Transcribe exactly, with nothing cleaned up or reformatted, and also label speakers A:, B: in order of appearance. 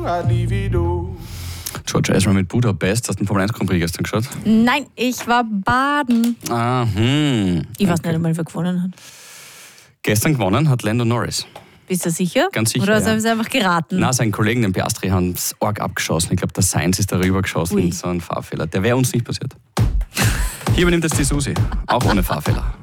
A: George Ezra mit Budapest. Hast du den Formel eins Grand Prix gestern geschaut?
B: Nein, ich war baden.
A: Ah, hm.
B: Ich weiß
A: Okay.
B: nicht einmal, wer gewonnen hat.
A: Gestern gewonnen hat Lando Norris.
B: Bist du sicher?
A: Ganz sicher,
B: Oder hast du
A: ja.
B: es einfach geraten?
A: Na, seinen Kollegen, den Piastri, haben es arg abgeschossen. Ich glaube, der Sainz ist darüber geschossen.
B: Ui.
A: So ein Fahrfehler. Der wäre uns nicht passiert. Hier übernimmt jetzt die Susi. Auch ohne Fahrfehler.